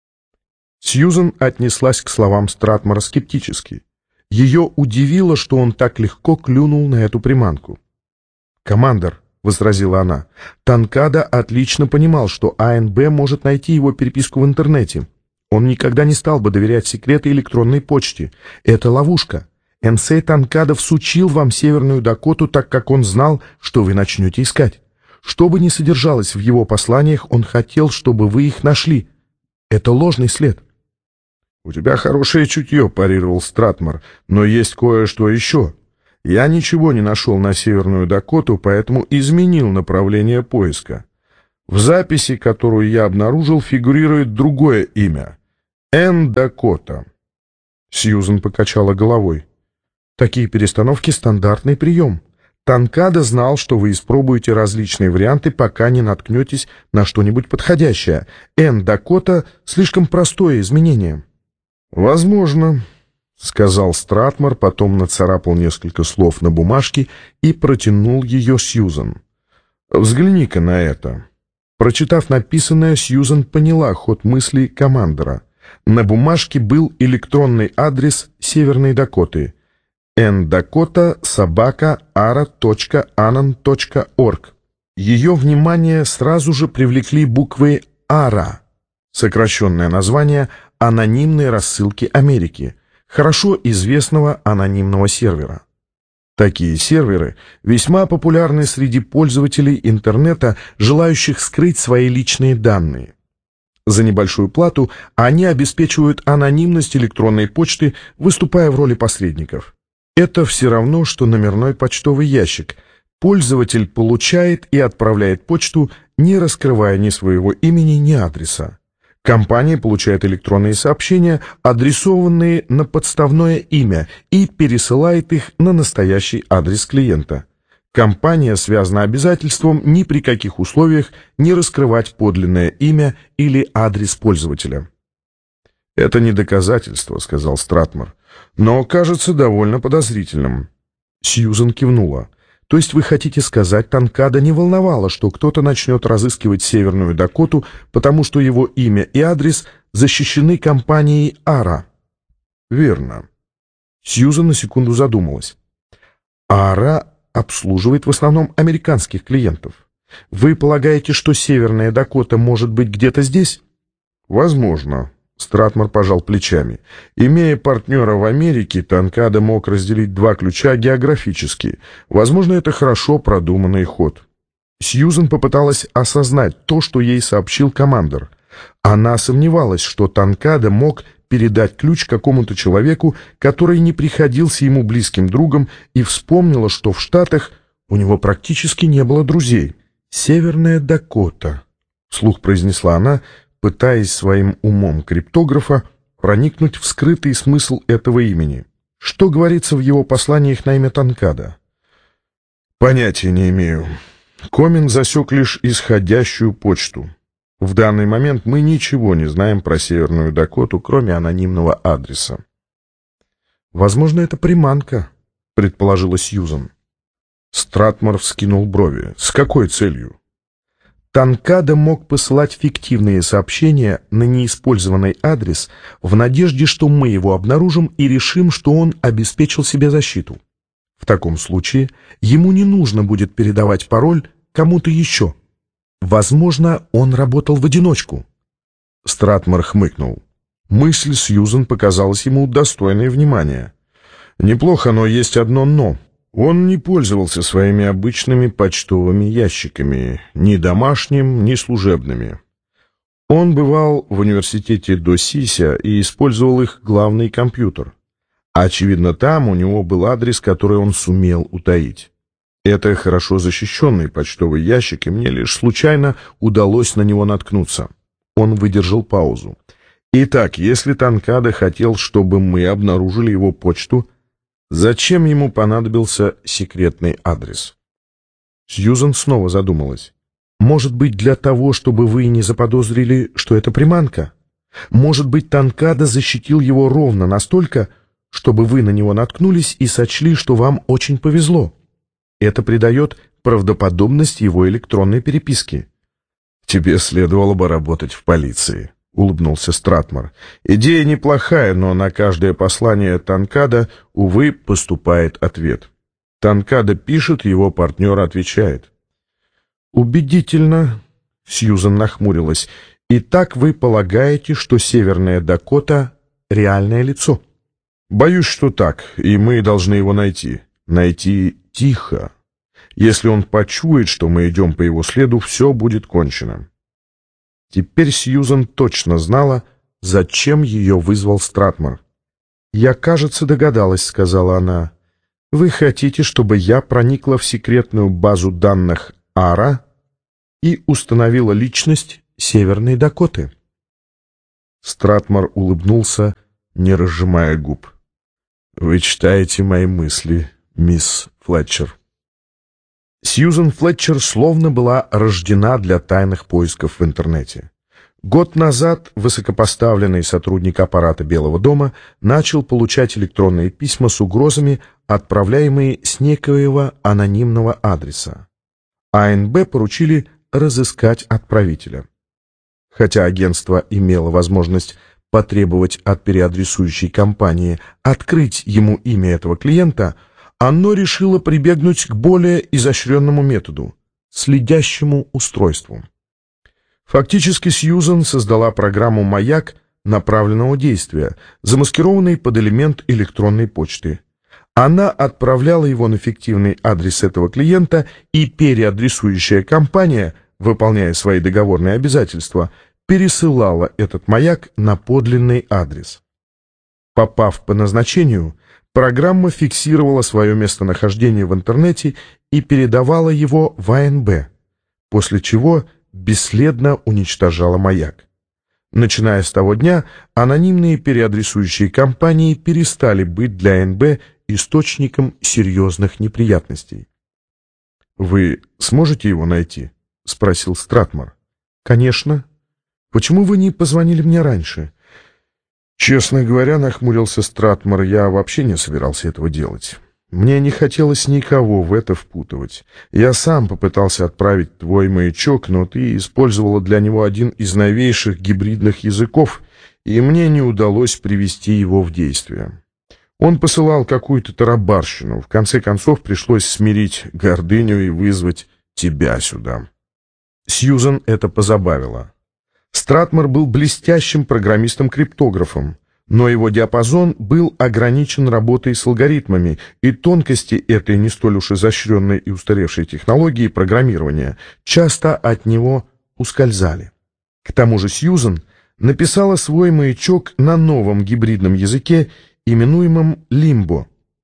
Сьюзен отнеслась к словам Стратмора скептически. Ее удивило, что он так легко клюнул на эту приманку. «Командор», — возразила она, — «Танкадо отлично понимал, что АНБ может найти его переписку в интернете. Он никогда не стал бы доверять секреты электронной почте. Это ловушка. Энсей Танкадо всучил вам Северную Дакоту, так как он знал, что вы начнете искать. Что бы ни содержалось в его посланиях, он хотел, чтобы вы их нашли. Это ложный след». «У тебя хорошее чутье», — парировал Стратмор, — «но есть кое-что еще. Я ничего не нашел на Северную Дакоту, поэтому изменил направление поиска. В записи, которую я обнаружил, фигурирует другое имя — Энн Дакота. Сьюзен покачала головой. Такие перестановки — стандартный прием. Танкада знал, что вы испробуете различные варианты, пока не наткнетесь на что-нибудь подходящее. Энн Дакота — слишком простое изменение. «Возможно», — сказал Стратмор, потом нацарапал несколько слов на бумажке и протянул ее Сьюзен. «Взгляни-ка на это». Прочитав написанное, Сьюзен поняла ход мыслей командора. На бумажке был электронный адрес Северной Дакоты — ndakota@ara.anon.org. Ее внимание сразу же привлекли буквы «ARA», сокращенное название анонимной рассылки Америки, хорошо известного анонимного сервера. Такие серверы весьма популярны среди пользователей интернета, желающих скрыть свои личные данные. За небольшую плату они обеспечивают анонимность электронной почты, выступая в роли посредников. Это все равно, что номерной почтовый ящик. Пользователь получает и отправляет почту, не раскрывая ни своего имени, ни адреса. Компания получает электронные сообщения, адресованные на подставное имя, и пересылает их на настоящий адрес клиента. Компания связана обязательством ни при каких условиях не раскрывать подлинное имя или адрес пользователя. «Это не доказательство», — сказал Стратмор, — «но кажется довольно подозрительным». Сьюзен кивнула. «То есть вы хотите сказать, Танкада не волновало, что кто-то начнет разыскивать Северную Дакоту, потому что его имя и адрес защищены компанией ARA?» «Верно». Сьюзен на секунду задумалась. «ARA обслуживает в основном американских клиентов. Вы полагаете, что Северная Дакота может быть где-то здесь?» «Возможно». Стратмор пожал плечами. Имея партнера в Америке, Танкада мог разделить два ключа географически. Возможно, это хорошо продуманный ход. Сьюзен попыталась осознать то, что ей сообщил командор. Она сомневалась, что Танкада мог передать ключ какому-то человеку, который не приходился ему близким другом, и вспомнила, что в Штатах у него практически не было друзей. «Северная Дакота», — вслух произнесла она, пытаясь своим умом криптографа проникнуть в скрытый смысл этого имени. Что говорится в его посланиях на имя Танкада? «Понятия не имею. Комин засек лишь исходящую почту. В данный момент мы ничего не знаем про Северную Дакоту, кроме анонимного адреса». «Возможно, это приманка», — предположила Сьюзен. Стратмор вскинул брови. «С какой целью?» Танкада мог посылать фиктивные сообщения на неиспользованный адрес в надежде, что мы его обнаружим и решим, что он обеспечил себе защиту. В таком случае ему не нужно будет передавать пароль кому-то еще. Возможно, он работал в одиночку. Стратмор хмыкнул. Мысль Сьюзен показалась ему достойной внимания. «Неплохо, но есть одно «но». Он не пользовался своими обычными почтовыми ящиками, ни домашним, ни служебными. Он бывал в университете Досися и использовал их главный компьютер. Очевидно, там у него был адрес, который он сумел утаить. Это хорошо защищенный почтовый ящик, и мне лишь случайно удалось на него наткнуться». Он выдержал паузу. «Итак, если Танкада хотел, чтобы мы обнаружили его почту, зачем ему понадобился секретный адрес?» Сьюзен снова задумалась. «Может быть, для того, чтобы вы не заподозрили, что это приманка? Может быть, Танкада защитил его ровно настолько, чтобы вы на него наткнулись и сочли, что вам очень повезло. Это придает правдоподобность его электронной переписке». «Тебе следовало бы работать в полиции», — улыбнулся Стратмор. «Идея неплохая, но на каждое послание Танкада, увы, поступает ответ. Танкада пишет, его партнер отвечает». «Убедительно», — Сьюзен нахмурилась. «Итак, вы полагаете, что Северная Дакота — реальное лицо?» «Боюсь, что так, и мы должны его найти. Найти тихо. Если он почует, что мы идем по его следу, все будет кончено». Теперь Сьюзен точно знала, зачем ее вызвал Стратмор. «Я, кажется, догадалась», — сказала она. «Вы хотите, чтобы я проникла в секретную базу данных ARA и установила личность Северной Дакоты. Стратмор улыбнулся, не разжимая губ. «Вы читаете мои мысли, мисс Флетчер». Сьюзен Флетчер словно была рождена для тайных поисков в интернете. Год назад высокопоставленный сотрудник аппарата Белого дома начал получать электронные письма с угрозами, отправляемые с некоего анонимного адреса. АНБ поручили разыскать отправителя. Хотя агентство имело возможность потребовать от переадресующей компании открыть ему имя этого клиента, оно решило прибегнуть к более изощренному методу — следящему устройству. Фактически Сьюзен создала программу «Маяк» направленного действия, замаскированный под элемент электронной почты. Она отправляла его на фиктивный адрес этого клиента, и переадресующая компания, выполняя свои договорные обязательства, пересылала этот маяк на подлинный адрес. Попав по назначению, программа фиксировала свое местонахождение в интернете и передавала его в АНБ, после чего бесследно уничтожала маяк. Начиная с того дня, анонимные переадресующие компании перестали быть для АНБ источником серьезных неприятностей. «Вы сможете его найти?» — спросил Стратмор. «Конечно. Почему вы не позвонили мне раньше?» «Честно говоря, — нахмурился Стратмор, — я вообще не собирался этого делать. Мне не хотелось никого в это впутывать. Я сам попытался отправить твой маячок, но ты использовала для него один из новейших гибридных языков, и мне не удалось привести его в действие. Он посылал какую-то тарабарщину. В конце концов, пришлось смирить гордыню и вызвать тебя сюда». Сьюзен это позабавило. Стратмор был блестящим программистом-криптографом, но его диапазон был ограничен работой с алгоритмами, и тонкости этой не столь уж изощренной и устаревшей технологии программирования часто от него ускользали. К тому же Сьюзен написала свой маячок на новом гибридном языке, именуемом Limbo,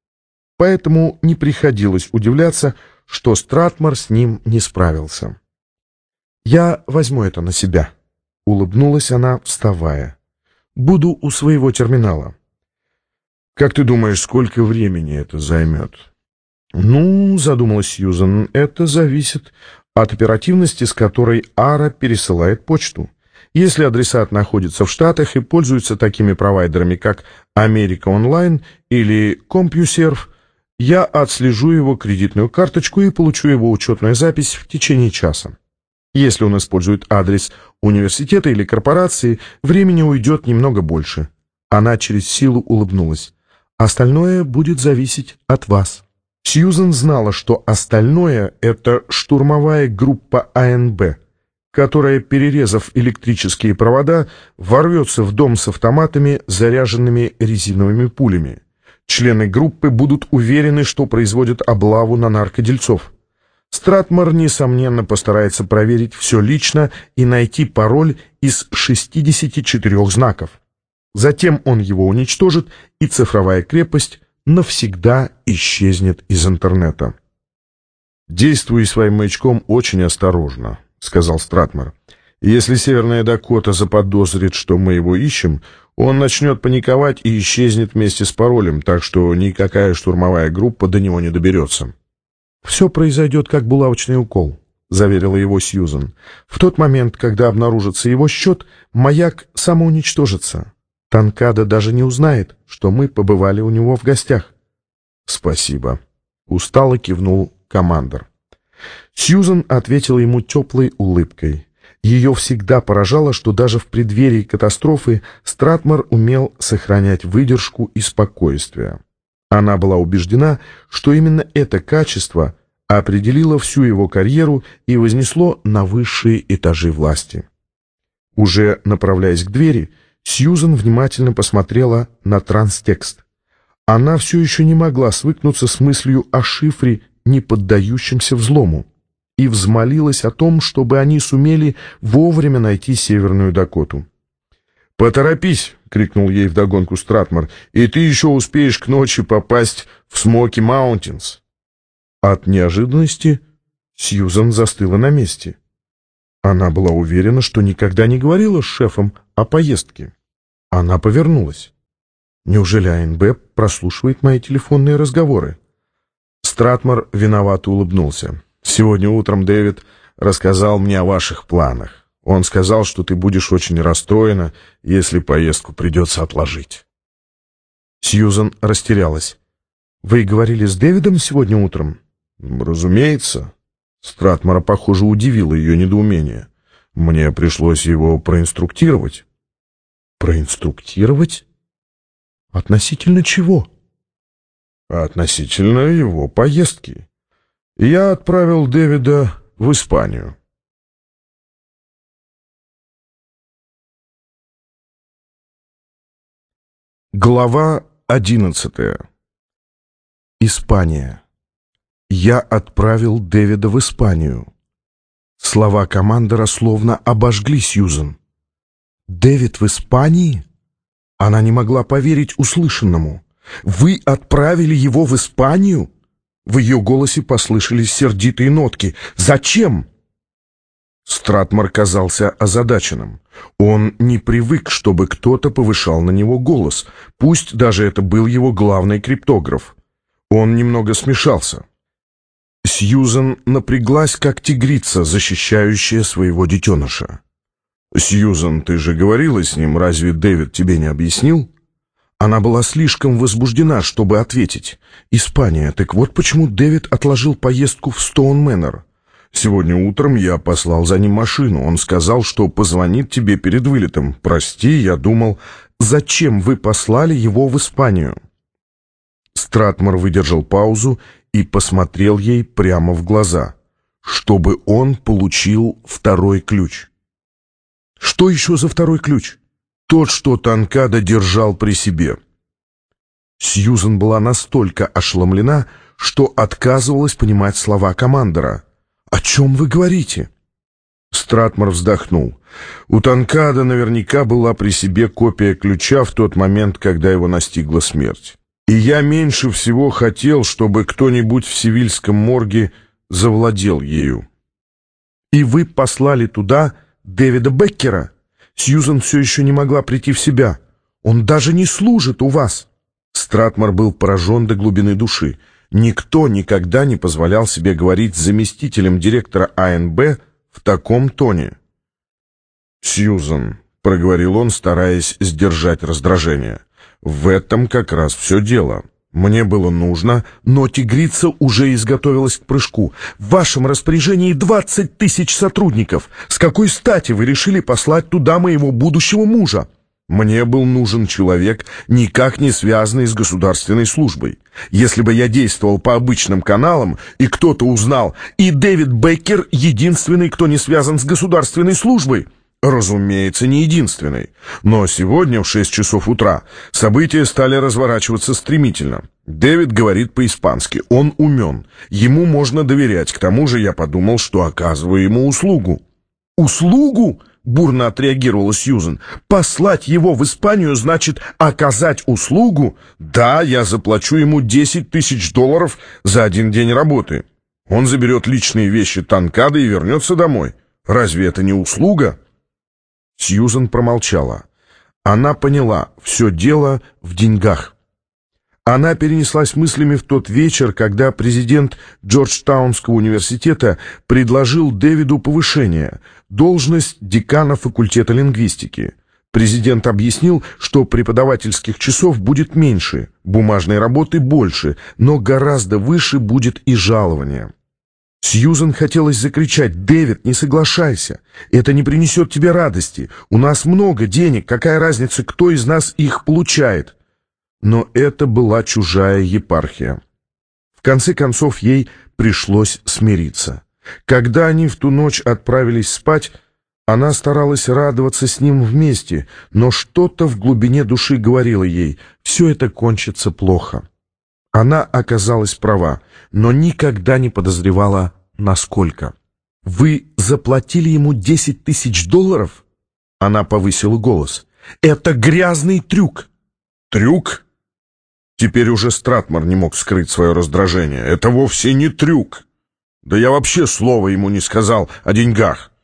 поэтому не приходилось удивляться, что Стратмор с ним не справился. «Я возьму это на себя», — улыбнулась она, вставая. «Буду у своего терминала». «Как ты думаешь, сколько времени это займет?» «Ну, — задумалась Сьюзен, — это зависит от оперативности, с которой Ара пересылает почту. Если адресат находится в Штатах и пользуется такими провайдерами, как Америка Онлайн или CompuServe, я отслежу его кредитную карточку и получу его учетную запись в течение часа. Если он использует адрес университета или корпорации, времени уйдет немного больше». Она через силу улыбнулась. «Остальное будет зависеть от вас». Сьюзен знала, что остальное — это штурмовая группа АНБ, которая, перерезав электрические провода, ворвется в дом с автоматами, заряженными резиновыми пулями. Члены группы будут уверены, что производят облаву на наркодельцов. Стратмор, несомненно, постарается проверить все лично и найти пароль из 64 знаков. Затем он его уничтожит, и цифровая крепость навсегда исчезнет из интернета. «Действуй своим маячком очень осторожно», — сказал Стратмор. «Если Северная Дакота заподозрит, что мы его ищем, он начнет паниковать и исчезнет вместе с паролем, так что никакая штурмовая группа до него не доберется». «Все произойдет как булавочный укол», — заверила его Сьюзен. «В тот момент, когда обнаружится его счет, маяк самоуничтожится. Танкада даже не узнает, что мы побывали у него в гостях». «Спасибо», — устало кивнул командор. Сьюзен ответила ему теплой улыбкой. Ее всегда поражало, что даже в преддверии катастрофы Стратмор умел сохранять выдержку и спокойствие. Она была убеждена, что именно это качество определило всю его карьеру и вознесло на высшие этажи власти. Уже направляясь к двери, Сьюзен внимательно посмотрела на транстекст. Она все еще не могла свыкнуться с мыслью о шифре, не поддающемся взлому, и взмолилась о том, чтобы они сумели вовремя найти Северную Дакоту. «Поторопись!» — крикнул ей вдогонку Стратмор. «И ты еще успеешь к ночи попасть в Смоки Маунтинс!» От неожиданности Сьюзен застыла на месте. Она была уверена, что никогда не говорила с шефом о поездке. Она повернулась. Неужели АНБ прослушивает мои телефонные разговоры? Стратмор виновато улыбнулся. «Сегодня утром Дэвид рассказал мне о ваших планах. Он сказал, что ты будешь очень расстроена, если поездку придется отложить». Сьюзан растерялась. «Вы говорили с Дэвидом сегодня утром?» «Разумеется». Стратмора, похоже, удивило ее недоумение. «Мне пришлось его проинструктировать». «Проинструктировать? Относительно чего?» «Относительно его поездки. Я отправил Дэвида в Испанию». Глава 11. Испания. Я отправил Дэвида в Испанию. Слова командора словно обожгли Сьюзан. «Дэвид в Испании?» Она не могла поверить услышанному. «Вы отправили его в Испанию?» В ее голосе послышались сердитые нотки. «Зачем?» Стратмор казался озадаченным. Он не привык, чтобы кто-то повышал на него голос, пусть даже это был его главный криптограф. Он немного смешался. Сьюзан напряглась, как тигрица, защищающая своего детеныша. «Сьюзан, ты же говорила с ним, разве Дэвид тебе не объяснил?» Она была слишком возбуждена, чтобы ответить. «Испания, так вот почему Дэвид отложил поездку в Стоун-Мэннер. Сегодня утром я послал за ним машину. Он сказал, что позвонит тебе перед вылетом. Прости, я думал, зачем вы послали его в Испанию?» Стратмор выдержал паузу и посмотрел ей прямо в глаза, чтобы он получил второй ключ. «Что еще за второй ключ?» «Тот, что Танкада держал при себе». Сьюзан была настолько ошеломлена, что отказывалась понимать слова командора. «О чем вы говорите?» Стратмор вздохнул. «У Танкада наверняка была при себе копия ключа в тот момент, когда его настигла смерть. И я меньше всего хотел, чтобы кто-нибудь в Севильском морге завладел ею». «И вы послали туда Дэвида Беккера?» Сьюзан все еще не могла прийти в себя. «Он даже не служит у вас!» Стратмор был поражен до глубины души. Никто никогда не позволял себе говорить с заместителем директора АНБ в таком тоне. «Сьюзан», — проговорил он, стараясь сдержать раздражение, — «в этом как раз все дело. Мне было нужно, но тигрица уже изготовилась к прыжку. В вашем распоряжении 20 000 сотрудников. С какой стати вы решили послать туда моего будущего мужа?» «Мне был нужен человек, никак не связанный с государственной службой. Если бы я действовал по обычным каналам, и кто-то узнал, и Дэвид Беккер единственный, кто не связан с государственной службой». Разумеется, не единственный. Но сегодня в 6 часов утра события стали разворачиваться стремительно. Дэвид говорит по-испански, он умен, ему можно доверять, к тому же я подумал, что оказываю ему услугу. «Услугу?» — бурно отреагировала Сьюзан. «Послать его в Испанию значит оказать услугу? Да, я заплачу ему $10 000 за 1 день работы. Он заберет личные вещи Танкада и вернется домой. Разве это не услуга?» Сьюзан промолчала. Она поняла, все дело в деньгах. Она перенеслась мыслями в тот вечер, когда президент Джорджтаунского университета предложил Дэвиду повышение, должность декана факультета лингвистики. Президент объяснил, что преподавательских часов будет меньше, бумажной работы больше, но гораздо выше будет и жалование. Сьюзан хотелось закричать: «Дэвид, не соглашайся! Это не принесет тебе радости! У нас много денег, какая разница, кто из нас их получает?» Но это была чужая епархия. В конце концов, ей пришлось смириться. Когда они в ту ночь отправились спать, она старалась радоваться с ним вместе, но что-то в глубине души говорило ей: все это кончится плохо. Она оказалась права, но никогда не подозревала, насколько. «Вы заплатили ему $10 000?» Она повысила голос. «Это грязный трюк!» «Трюк?» Теперь уже Стратмор не мог скрыть свое раздражение. «Это вовсе не трюк! Да я вообще слова ему не сказал о деньгах.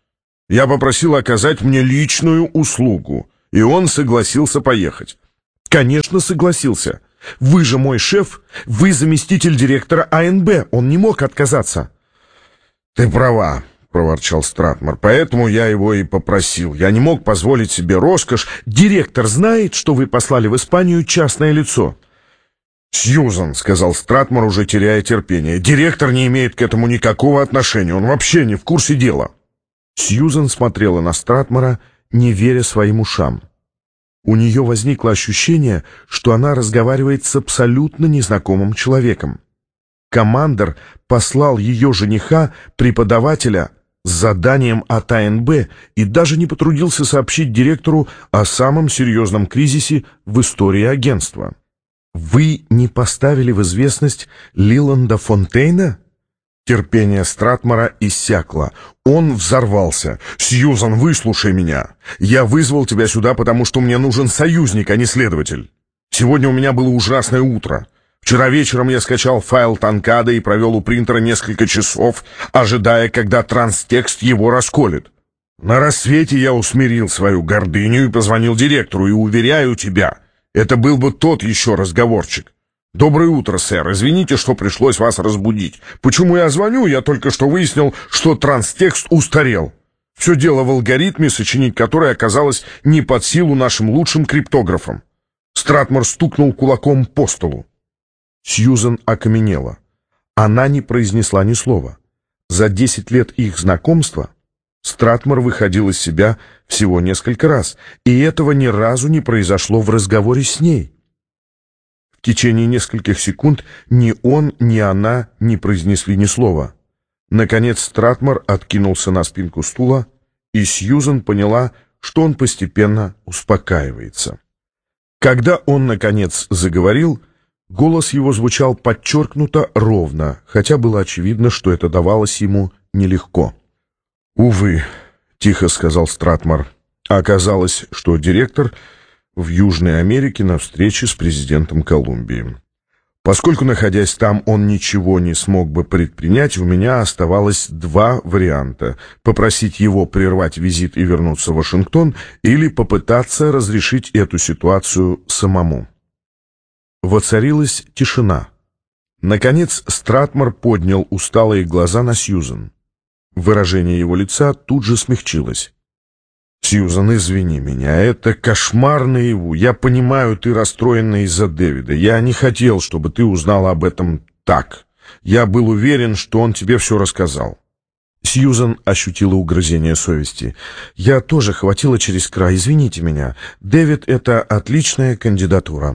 Я попросил оказать мне личную услугу, и он согласился поехать. Конечно, согласился. Вы же мой шеф, вы заместитель директора АНБ, он не мог отказаться. Ты права, проворчал Стратмор, поэтому я его и попросил. Я не мог позволить себе роскошь. Директор знает, что вы послали в Испанию частное лицо? «Сьюзан», — сказал Стратмор, уже теряя терпение, — «директор не имеет к этому никакого отношения, он вообще не в курсе дела». Сьюзан смотрела на Стратмора, не веря своим ушам. У нее возникло ощущение, что она разговаривает с абсолютно незнакомым человеком. Командор послал ее жениха, преподавателя, с заданием от АНБ и даже не потрудился сообщить директору о самом серьезном кризисе в истории агентства. «Вы не поставили в известность Лиланда Фонтейна?» Терпение Стратмора иссякло. Он взорвался. «Сьюзан, выслушай меня. Я вызвал тебя сюда, потому что мне нужен союзник, а не следователь. Сегодня у меня было ужасное утро. Вчера вечером я скачал файл Танкада и провел у принтера несколько часов, ожидая, когда транстекст его расколет. На рассвете я усмирил свою гордыню и позвонил директору, и уверяю тебя, это был бы тот еще разговорчик. «Доброе утро, сэр. Извините, что пришлось вас разбудить. Почему я звоню? Я только что выяснил, что транстекст устарел. Все дело в алгоритме, сочинить который оказалось не под силу нашим лучшим криптографам». Стратмор стукнул кулаком по столу. Сьюзан окаменела. Она не произнесла ни слова. За 10 лет их знакомства Стратмор выходил из себя всего несколько раз, и этого ни разу не произошло в разговоре с ней. В течение нескольких секунд ни он, ни она не произнесли ни слова. Наконец Стратмор откинулся на спинку стула, и Сьюзан поняла, что он постепенно успокаивается. Когда он, наконец, заговорил, голос его звучал подчеркнуто ровно, хотя было очевидно, что это давалось ему нелегко. «Увы», — тихо сказал Стратмор, — «оказалось, что директор в Южной Америке на встрече с президентом Колумбии. Поскольку, находясь там, он ничего не смог бы предпринять, у меня оставалось два варианта: попросить его прервать визит и вернуться в Вашингтон, или попытаться разрешить эту ситуацию самому». Воцарилась тишина. Наконец Стратмор поднял усталые глаза на Сьюзан. Выражение его лица тут же смягчилось. «Сьюзан, извини меня, это кошмар наяву. Я понимаю, ты расстроена из-за Дэвида. Я не хотел, чтобы ты узнала об этом так. Я был уверен, что он тебе все рассказал». Сьюзан ощутила угрызение совести. «Я тоже хватила через край, извините меня. Дэвид — это отличная кандидатура».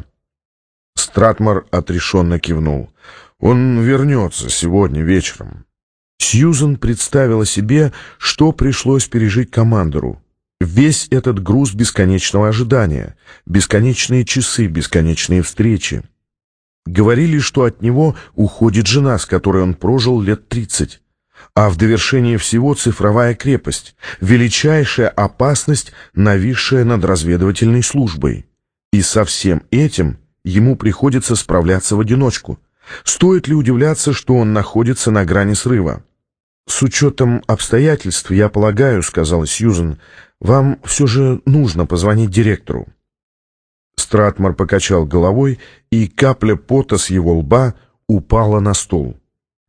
Стратмор отрешенно кивнул. «Он вернется сегодня вечером». Сьюзан представила себе, что пришлось пережить командору. Весь этот груз бесконечного ожидания, бесконечные часы, бесконечные встречи. Говорили, что от него уходит жена, с которой он прожил лет 30. А в довершение всего цифровая крепость, величайшая опасность, нависшая над разведывательной службой. И со всем этим ему приходится справляться в одиночку. Стоит ли удивляться, что он находится на грани срыва? «С учетом обстоятельств, я полагаю, — сказала Сьюзан, — вам все же нужно позвонить директору». Стратмор покачал головой, и капля пота с его лба упала на стол.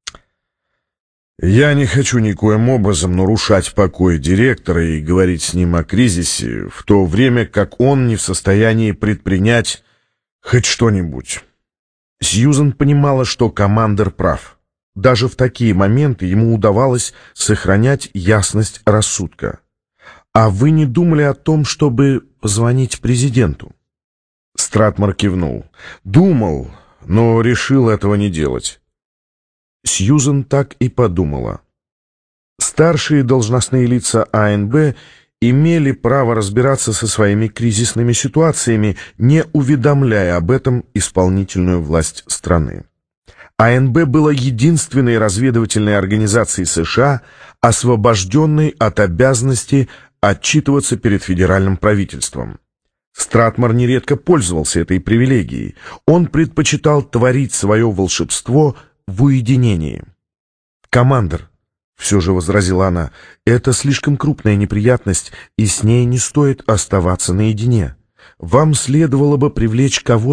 «Я не хочу никоим образом нарушать покой директора и говорить с ним о кризисе, в то время как он не в состоянии предпринять хоть что-нибудь». Сьюзан понимала, что командор прав. Даже в такие моменты ему удавалось сохранять ясность рассудка. «А вы не думали о том, чтобы позвонить президенту?» Стратмор кивнул. «Думал, но решил этого не делать». Сьюзан так и подумала. Старшие должностные лица АНБ имели право разбираться со своими кризисными ситуациями, не уведомляя об этом исполнительную власть страны. АНБ была единственной разведывательной организацией США, освобожденной от обязанности отчитываться перед федеральным правительством. Стратмор нередко пользовался этой привилегией. Он предпочитал творить свое волшебство в уединении. «Командор, Все же возразила она, это слишком крупная неприятность, и с ней не стоит оставаться наедине. Вам следовало бы привлечь кого-то